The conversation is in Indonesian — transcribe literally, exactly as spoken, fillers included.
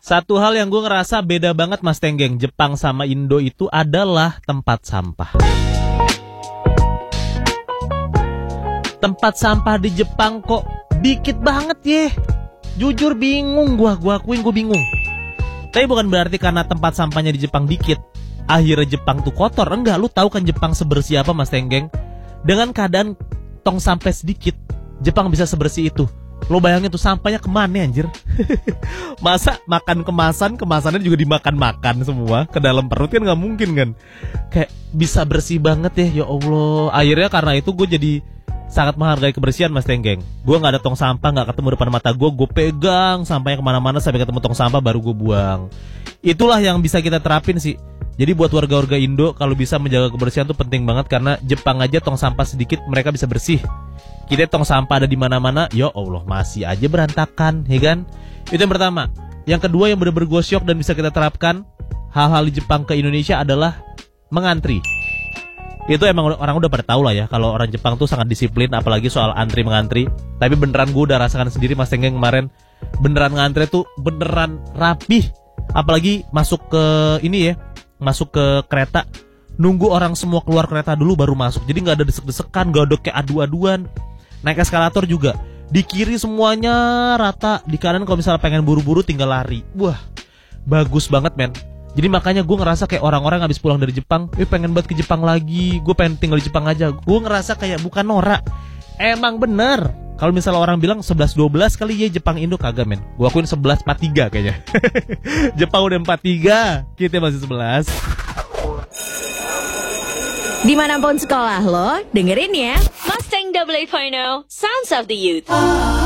Satu hal yang gue ngerasa beda banget Mas Tenggeng, Jepang sama Indo itu adalah tempat sampah. Tempat sampah di Jepang kok dikit banget ya. Jujur bingung gua, gua akuin gua bingung. Tapi bukan berarti karena tempat sampahnya di Jepang dikit akhirnya Jepang tuh kotor. Enggak, lu tahu kan Jepang sebersih apa Mas Tenggeng? Dengan keadaan tong sampah sedikit, Jepang bisa sebersih itu. Lo bayangin tuh sampahnya kemana anjir. Masa makan kemasan, kemasannya juga dimakan-makan semua ke dalam perut, kan gak mungkin kan. Kayak bisa bersih banget ya, ya Allah. Akhirnya karena itu gue jadi sangat menghargai kebersihan Mas Tenggeng. Gue gak ada tong sampah, gak ketemu depan mata gue, gue pegang sampahnya kemana-mana sampai ketemu tong sampah baru gue buang. Itulah yang bisa kita terapin sih. Jadi buat warga-warga Indo, kalau bisa menjaga kebersihan tuh penting banget. Karena Jepang aja tong sampah sedikit mereka bisa bersih. Kita tong sampah ada di mana-mana, ya Allah masih aja berantakan, ya kan? Itu yang pertama. Yang kedua yang benar-benar gue syok dan bisa kita terapkan hal-hal di Jepang ke Indonesia adalah mengantri. Itu emang orang udah pada tahu lah ya, kalau orang Jepang tuh sangat disiplin, apalagi soal antri mengantri. Tapi beneran gue udah rasakan sendiri Mas Tenggeng kemarin, beneran ngantri tuh beneran rapih. Apalagi masuk ke ini ya, masuk ke kereta, nunggu orang semua keluar kereta dulu baru masuk. Jadi gak ada desek-desekan, gak ada kayak adu-aduan. Naik eskalator juga, di kiri semuanya rata, di kanan kalau misalnya pengen buru-buru tinggal lari. Wah, bagus banget men. Jadi makanya gue ngerasa kayak orang-orang habis pulang dari Jepang, eh pengen banget ke Jepang lagi, gue pengen tinggal di Jepang aja. Gue ngerasa kayak bukan norak, emang bener. Kalau misalnya orang bilang sebelas dua belas kali ya Jepang Indo, kagak men. Gue akuin sebelas empat tiga kayaknya. Jepang udah empat tiga, kita masih sebelas. Dimanapun sekolah lo, dengerin ya Mustang delapan delapan kosong, Sounds of the Youth.